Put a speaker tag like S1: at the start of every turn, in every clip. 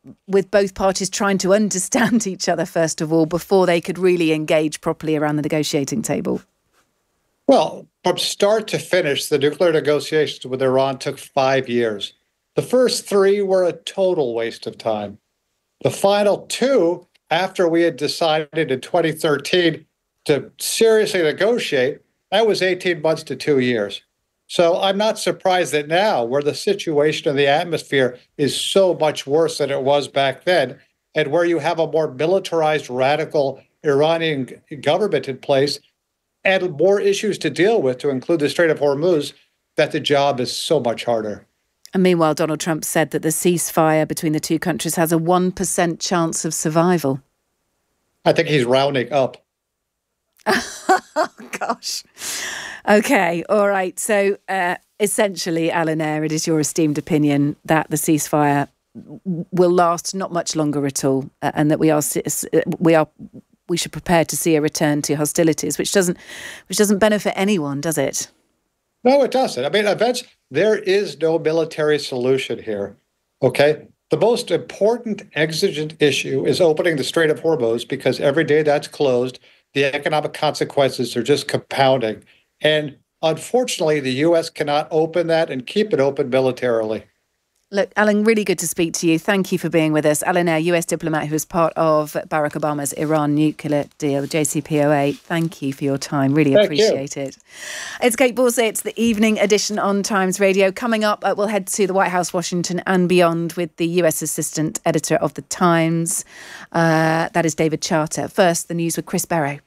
S1: with both parties trying to understand each other, first of all, before they could really engage properly around the negotiating table?
S2: Well, from start to finish, the nuclear negotiations with Iran took 5 years. The first 3 were a total waste of time. The final 2, after we had decided in 2013 to seriously negotiate, that was 18 months to 2 years. So I'm not surprised that now, where the situation in the atmosphere is so much worse than it was back then, and where you have a more militarized, radical Iranian government in place, and more issues to deal with, to include the Strait of Hormuz, that the job is so much harder.
S1: And meanwhile, Donald Trump said that the ceasefire between the two countries has a 1% chance of survival.
S2: I think he's rounding up.
S1: Oh, gosh. OK, all right. So essentially, Alan Eyre, it is your esteemed opinion that the ceasefire will last not much longer at all, and that we should prepare to see a return to hostilities, which doesn't benefit anyone, does it?
S2: No, it doesn't. I mean, there is no military solution here. OK, the most important exigent issue is opening the Strait of Hormuz, because every day that's closed, the economic consequences are just compounding. And unfortunately, the U.S. cannot open that and keep it open militarily.
S1: Look, Alan, really good to speak to you. Thank you for being with us. Alan Eyre, US diplomat who was part of Barack Obama's Iran nuclear deal, JCPOA. Thank you for your time. Really appreciate it. It's Kate Borsay. It's the evening edition on Times Radio. Coming up, we'll head to the White House, Washington and beyond with the US Assistant Editor of The Times. That is David Charter. First, the news with Chris Barrow.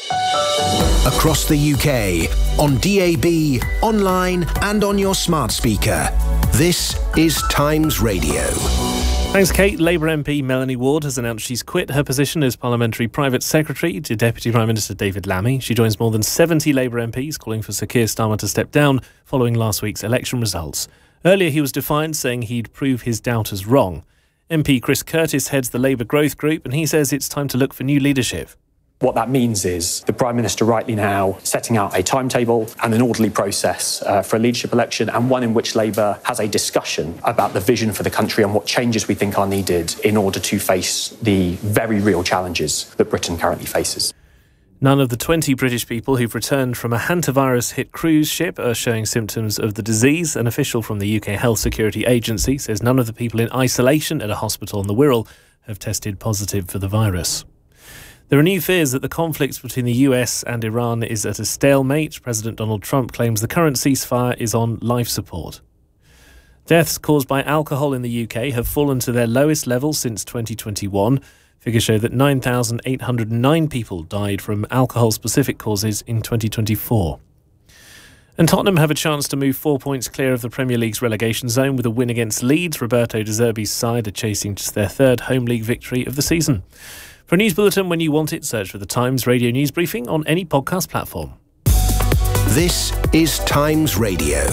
S3: Across the UK, on DAB, online and on your smart speaker. This is Times Radio.
S4: Thanks, Kate. Labour MP Melanie Ward has announced she's quit her position as Parliamentary Private Secretary to Deputy Prime Minister David Lammy. She joins more than 70 Labour MPs calling for Sir Keir Starmer to step down following last week's election results. Earlier he was defiant, saying he'd prove his doubters wrong. MP Chris Curtis heads the Labour Growth Group and he says it's time to look for new leadership.
S5: What that means is the Prime Minister rightly now setting out a timetable and an orderly process for a leadership election, and one in which Labour has a discussion about the vision for the country and what changes we think are needed in order to face the very real challenges that Britain currently faces.
S4: None of the 20 British people who've returned from a hantavirus-hit cruise ship are showing symptoms of the disease. An official from the UK Health Security Agency says none of the people in isolation at a hospital in the Wirral have tested positive for the virus. There are new fears that the conflict between the US and Iran is at a stalemate. President Donald Trump claims the current ceasefire is on life support. Deaths caused by alcohol in the UK have fallen to their lowest level since 2021. Figures show that 9,809 people died from alcohol-specific causes in 2024. And Tottenham have a chance to move 4 points clear of the Premier League's relegation zone with a win against Leeds. Roberto De Zerbi's side are chasing just their third home league victory of the season. For a news bulletin when you want it, search for the Times Radio News Briefing on any podcast platform.
S3: This is Times Radio.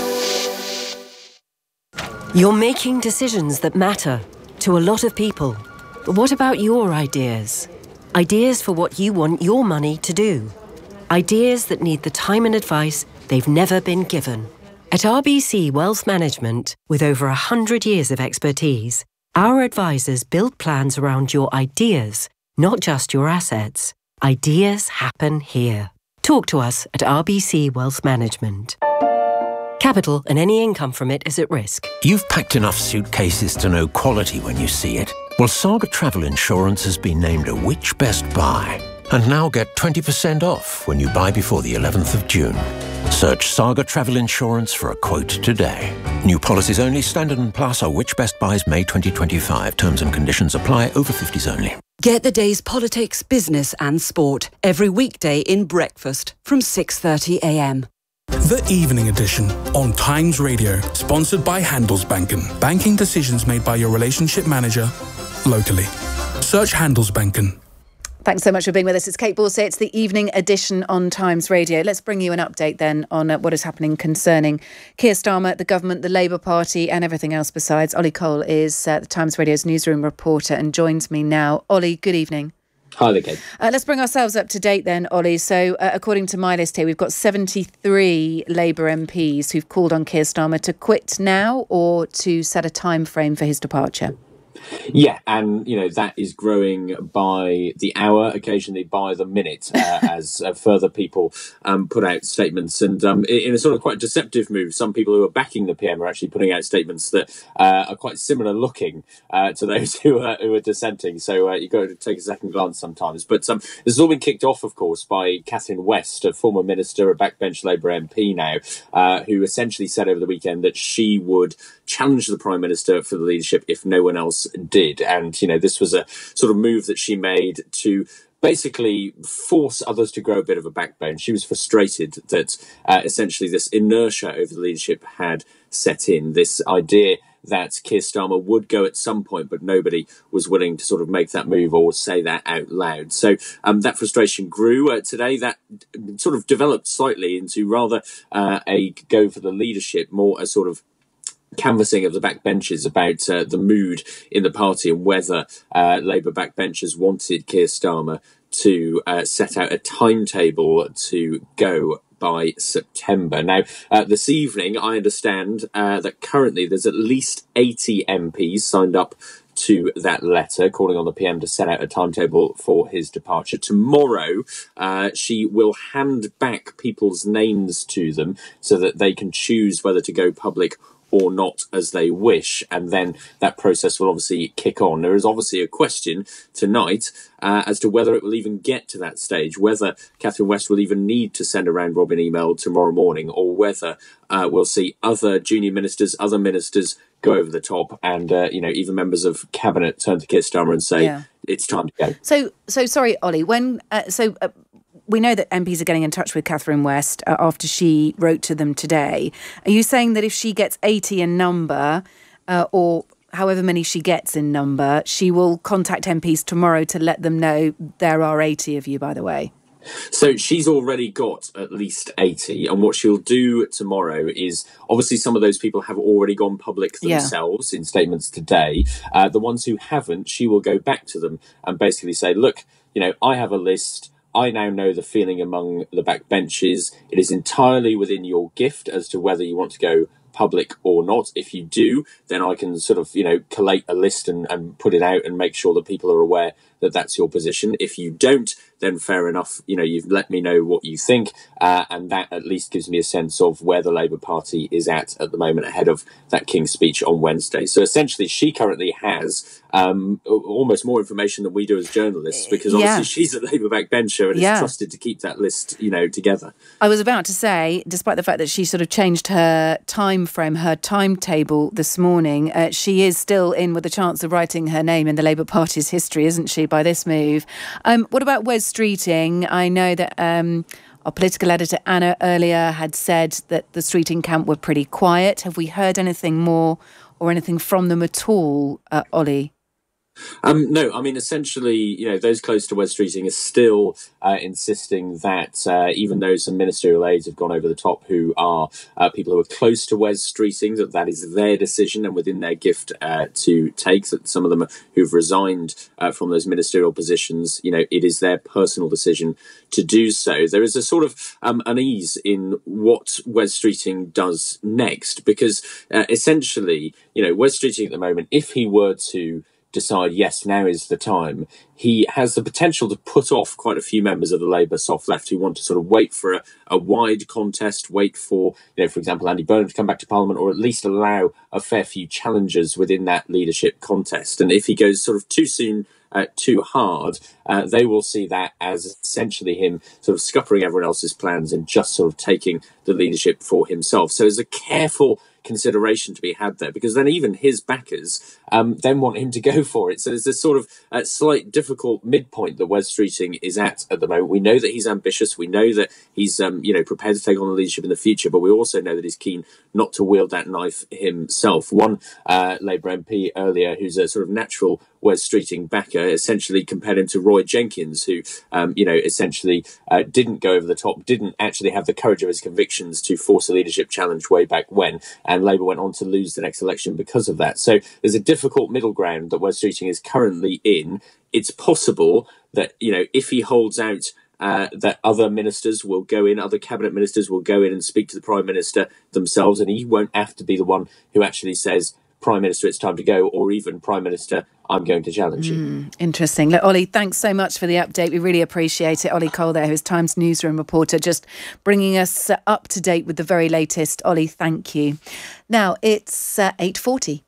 S6: You're making decisions that matter to a lot of people. But what about your ideas? Ideas for what you want your money to do. Ideas that need the time and advice they've never been given. At RBC Wealth Management, with over 100 years of expertise, our advisors build plans around your ideas, not just your assets. Ideas happen here. Talk to us at RBC Wealth Management. Capital and any income from it is at risk.
S7: You've packed enough suitcases to know quality when you see it. Well, Saga Travel Insurance has been named a Which Best Buy. And now get 20% off when you buy before the 11th of June. Search Saga Travel Insurance for a quote today. New policies only. Standard and Plus are Which Best Buys May 2025. Terms and conditions apply. Over 50s only.
S8: Get the day's politics, business and sport every weekday in breakfast from 6:30 a.m.
S9: The Evening Edition on Times Radio, sponsored by Handelsbanken. Banking decisions made by your relationship manager locally. Search Handelsbanken.
S1: Thanks so much for being with us. It's Kate Borsay. It's the Evening Edition on Times Radio. Let's bring you an update then on what is happening concerning Keir Starmer, the government, the Labour Party and everything else besides. Ollie Cole is the Times Radio's newsroom reporter and joins me now. Ollie, good evening.
S10: Hi there, Kate.
S1: Let's bring ourselves up to date then, Ollie. So according to my list here, we've got 73 Labour MPs who've called on Keir Starmer to quit now or to set a time frame for his departure.
S10: Yeah, and that is growing by the hour, occasionally by the minute, as further people put out statements. And in a sort of quite deceptive move, some people who are backing the PM are actually putting out statements that are quite similar looking to those who are dissenting. So you've got to take a second glance sometimes. But this has all been kicked off, of course, by Catherine West, a former minister, a backbench Labour MP now, who essentially said over the weekend that she would challenge the Prime Minister for the leadership if no one else did. And, this was a sort of move that she made to basically force others to grow a bit of a backbone. She was frustrated that essentially this inertia over the leadership had set in, this idea that Keir Starmer would go at some point, but nobody was willing to sort of make that move or say that out loud. So that frustration grew. Today, that sort of developed slightly into rather a go for the leadership, more a sort of canvassing of the backbenchers about the mood in the party and whether Labour backbenchers wanted Keir Starmer to set out a timetable to go by September. Now, this evening, I understand that currently there's at least 80 MPs signed up to that letter, calling on the PM to set out a timetable for his departure. Tomorrow, she will hand back people's names to them so that they can choose whether to go public or not as they wish, and then that process will obviously kick on. There is obviously a question tonight as to whether it will even get to that stage, whether Catherine West will even need to send a round-robin email tomorrow morning, or whether we'll see other junior ministers, other ministers go over the top, and even members of cabinet turn to Keir Starmer and say, it's time to go.
S1: So sorry, Ollie, when we know that MPs are getting in touch with Catherine West after she wrote to them today. Are you saying that if she gets 80 in number, or however many she gets in number, she will contact MPs tomorrow to let them know there are 80 of you, by the way?
S10: So she's already got at least 80, and what she'll do tomorrow is, obviously some of those people have already gone public themselves in statements today. The ones who haven't, she will go back to them and basically say, look, I have a list. I now know the feeling among the backbenches. It is entirely within your gift as to whether you want to go public or not. If you do, then I can sort of, collate a list and put it out and make sure that people are aware that that's your position. If you don't, then fair enough. You've let me know what you think. And that at least gives me a sense of where the Labour Party is at the moment ahead of that King's speech on Wednesday. So essentially, she currently has almost more information than we do as journalists, because obviously she's a Labour backbencher and is trusted to keep that list, together.
S1: I was about to say, despite the fact that she sort of changed her time frame, her timetable this morning, she is still in with a chance of writing her name in the Labour Party's history, isn't she, by this move? What about Wes Streeting? I know that our political editor Anna earlier had said that the Streeting camp were pretty quiet. Have we heard anything more or anything from them at all, Ollie?
S10: No, I mean, essentially, those close to Wes Streeting are still insisting that even though some ministerial aides have gone over the top who are people who are close to Wes Streeting, that is their decision and within their gift to take, that some of them who've resigned from those ministerial positions, it is their personal decision to do so. There is a sort of unease in what Wes Streeting does next, because essentially, Wes Streeting at the moment, if he were to decide, yes, now is the time, he has the potential to put off quite a few members of the Labour soft left who want to sort of wait for a wide contest, wait for, for example, Andy Burnham to come back to Parliament, or at least allow a fair few challengers within that leadership contest. And if he goes sort of too soon, too hard, they will see that as essentially him sort of scuppering everyone else's plans and just sort of taking the leadership for himself. So there's a careful consideration to be had there, because then even his backers then want him to go for it. So there's this sort of slight difficult midpoint that Wes Streeting is at the moment. We know that he's ambitious. We know that he's prepared to take on the leadership in the future, but we also know that he's keen not to wield that knife himself. One Labour MP earlier, who's a sort of natural Wes Streeting backer, essentially compared him to Roy Jenkins, who essentially didn't go over the top, didn't actually have the courage of his convictions to force a leadership challenge way back when, and Labour went on to lose the next election because of that. So there's a difficult middle ground that Wes Streeting is currently in. It's possible that, if he holds out, that other ministers will go in, other cabinet ministers will go in and speak to the Prime Minister themselves, and he won't have to be the one who actually says, Prime Minister, it's time to go, or even Prime Minister, I'm going to challenge you.
S1: Interesting. Look, Ollie, thanks so much for the update. We really appreciate it. Ollie Cole there, who's Times newsroom reporter, just bringing us up to date with the very latest. Ollie, thank you. Now, it's 8:40.